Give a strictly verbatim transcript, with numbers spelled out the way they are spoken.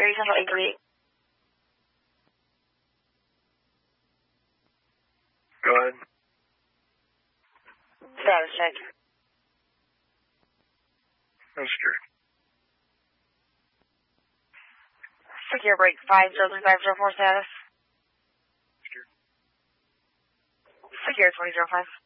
Very Central eight three eight. Go ahead. Status check. I'm scared. Secure break five zero three five zero four status. Scared. Secure twenty zero five.